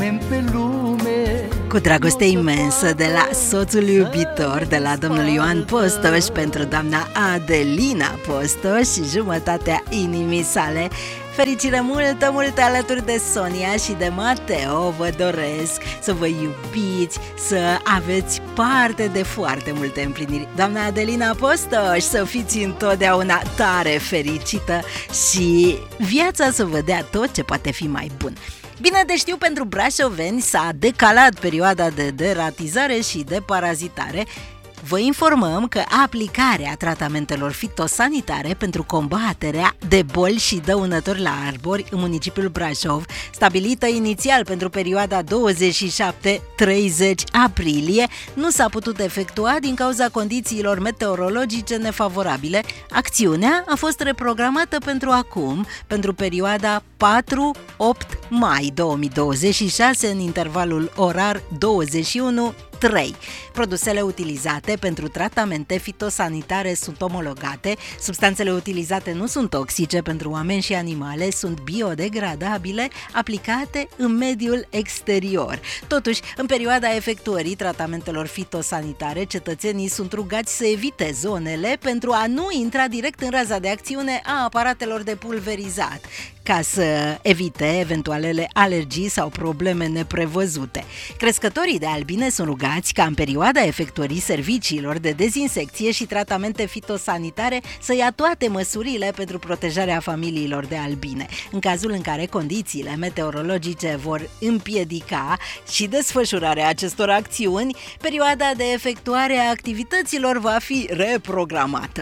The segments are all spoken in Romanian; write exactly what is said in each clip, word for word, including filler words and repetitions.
vrem pe lume. Cu dragoste imensă de la soțul iubitor, de la domnul Ioan Postoș pentru doamna Adelina Postoș și jumătatea inimii sale. Fericire multă, multă alături de Sonia și de Mateo. Vă doresc să vă iubiți, să aveți parte de foarte multe împliniri. Doamna Adelina Postoș, să fiți întotdeauna tare fericită și viața să vă dea tot ce poate fi mai bun. Bine de știu, pentru brașoveni s-a decalat perioada de deratizare și de parazitare. Vă informăm că aplicarea tratamentelor fitosanitare pentru combaterea de boli și dăunători la arbori în municipiul Brașov, stabilită inițial pentru perioada douăzeci și șapte treizeci aprilie, nu s-a putut efectua din cauza condițiilor meteorologice nefavorabile. Acțiunea a fost reprogramată pentru acum, pentru perioada patru opt mai două mii douăzeci și șase, în intervalul orar douăzeci și unu trei. Produsele utilizate pentru tratamente fitosanitare sunt omologate, substanțele utilizate nu sunt toxice pentru oameni și animale, sunt biodegradabile, aplicate în mediul exterior. Totuși, în perioada efectuării tratamentelor fitosanitare, cetățenii sunt rugați să evite zonele pentru a nu intra direct în raza de acțiune a aparatelor de pulverizat, ca să evite eventualele alergii sau probleme neprevăzute. Crescătorii de albine sunt rugați ca în perioada efectuării serviciilor de dezinsecție și tratamente fitosanitare să ia toate măsurile pentru protejarea familiilor de albine. În cazul în care condițiile meteorologice vor împiedica și desfășurarea acestor acțiuni, perioada de efectuare a activităților va fi reprogramată.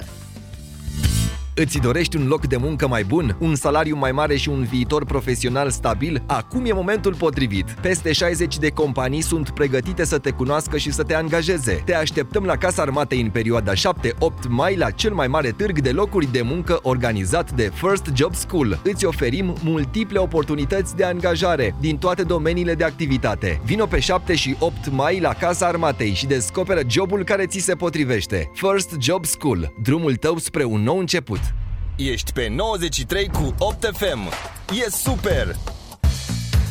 Îți dorești un loc de muncă mai bun, un salariu mai mare și un viitor profesional stabil? Acum e momentul potrivit. Peste șaizeci de companii sunt pregătite să te cunoască și să te angajeze. Te așteptăm la Casa Armatei în perioada șapte opt mai la cel mai mare târg de locuri de muncă organizat de First Job School. Îți oferim multiple oportunități de angajare din toate domeniile de activitate. Vino pe șapte și opt mai la Casa Armatei și descoperă jobul care ți se potrivește. First Job School, drumul tău spre un nou început. Ești pe nouăzeci și trei cu opt F M. E super!